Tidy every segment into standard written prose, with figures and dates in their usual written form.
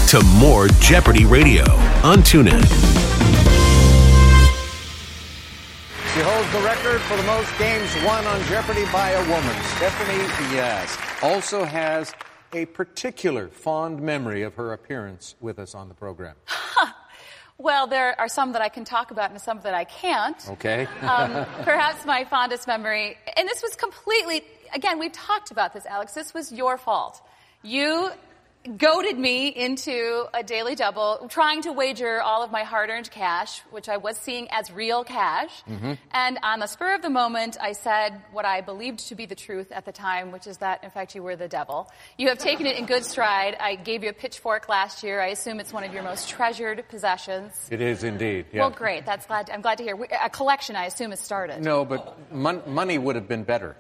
to more Jeopardy Radio on TuneIn. She holds the record for the most games won on Jeopardy by a woman. Stephanie, yes, also has a particular fond memory of her appearance with us on the program. Well, there are some that I can talk about and some that I can't. Okay. Perhaps my fondest memory, and this was completely, again, we've talked about this, Alex, this was your fault. You goaded me into a daily double, trying to wager all of my hard-earned cash, which I was seeing as real cash. Mm-hmm. And on the spur of the moment, I said what I believed to be the truth at the time, which is that, in fact, you were the devil. You have taken it in good stride. I gave you a pitchfork last year. I assume it's one of your most treasured possessions. It is indeed, yeah. Well, great. I'm glad to hear. A collection, I assume, has started. No, but money would have been better.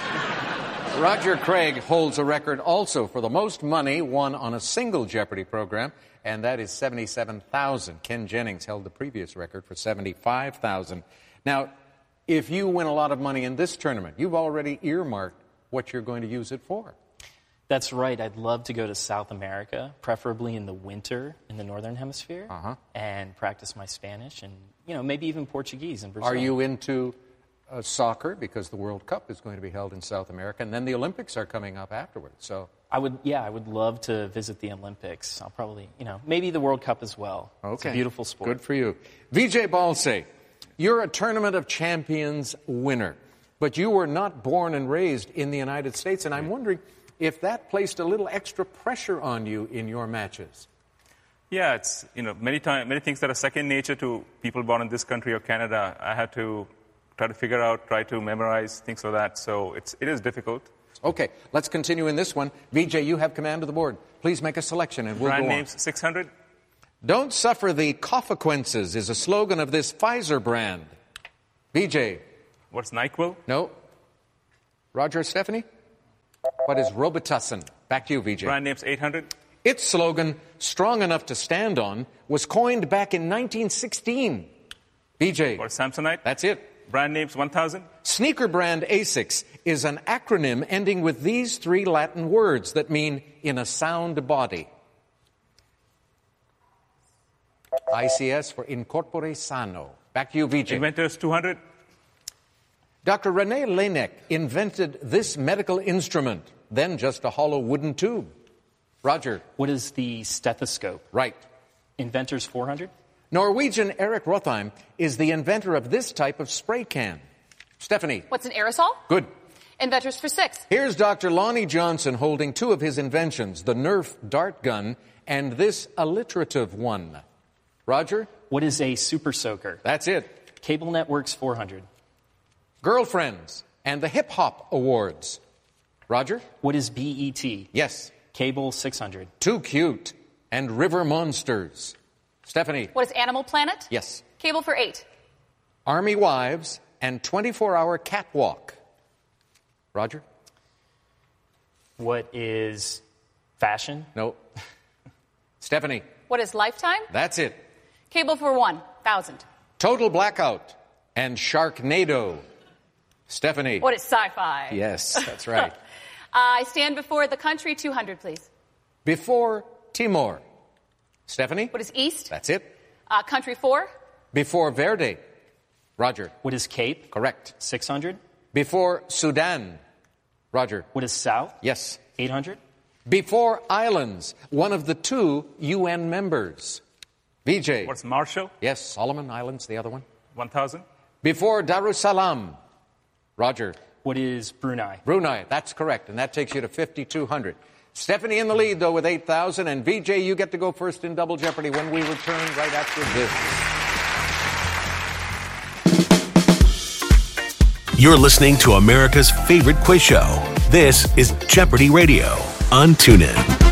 Roger Craig holds a record also for the most money won on a single Jeopardy program, and that is $77,000. Ken Jennings held the previous record for $75,000. Now, if you win a lot of money in this tournament, you've already earmarked what you're going to use it for. That's right. I'd love to go to South America, preferably in the winter in the Northern Hemisphere, and practice my Spanish and, maybe even Portuguese in Brazil. Are you into soccer, because the World Cup is going to be held in South America, and then the Olympics are coming up afterwards. So I would love to visit the Olympics. I'll probably, maybe the World Cup as well. Okay. It's a beautiful sport. Good for you. Vijay Balse, you're a Tournament of Champions winner, but you were not born and raised in the United States, and I'm wondering if that placed a little extra pressure on you in your matches. Yeah, it's, many things that are second nature to people born in this country or Canada. I had to try to memorize, things like that. So it is difficult. Okay, let's continue in this one. Vijay, you have command of the board. Please make a selection and we'll Brand go on. names 600. Don't suffer the consequences is a slogan of this Pfizer brand. Vijay. What's NyQuil? No. Roger, Stephanie? What is Robitussin? Back to you, Vijay. Brand names 800. Its slogan, strong enough to stand on, was coined back in 1916. Vijay. Or Samsonite? That's it. Brand names 1000. Sneaker brand ASICS is an acronym ending with these three Latin words that mean in a sound body. ICS for in corpore sano. Back to you, Vijay. Inventors 200. Dr. René Laennec invented this medical instrument, then just a hollow wooden tube. Roger. What is the stethoscope? Right. Inventors 400. Norwegian Eric Rotheim is the inventor of this type of spray can. Stephanie. What's an aerosol? Good. Inventors for 6. Here's Dr. Lonnie Johnson holding two of his inventions, the Nerf dart gun and this alliterative one. Roger? What is a super soaker? That's it. Cable Networks 400. Girlfriends and the Hip Hop Awards. Roger? What is BET? Yes. Cable 600. Too Cute and River Monsters. Stephanie. What is Animal Planet? Yes. Cable for 8. Army Wives and 24-Hour Catwalk. Roger? What is Fashion? No. Stephanie. What is Lifetime? That's it. Cable for 1,000. Total Blackout and Sharknado. Stephanie. What is Sci-Fi? Yes, that's right. I stand before the country 200, please. Before Timor. Stephanie? What is East? That's it. Country 4. Before Verde. Roger. What is Cape? Correct. 600. Before Sudan. Roger. What is South? Yes. 800. Before Islands, one of the 2 UN members. Vijay. What's Marshall? Yes, Solomon Islands, the other one. 1000. Before Darussalam. Roger. What is Brunei? Brunei, that's correct, and that takes you to 5,200. Stephanie in the lead, though, with 8,000, and Vijay, you get to go first in Double Jeopardy when we return right after this. You're listening to America's favorite quiz show. This is Jeopardy Radio on TuneIn.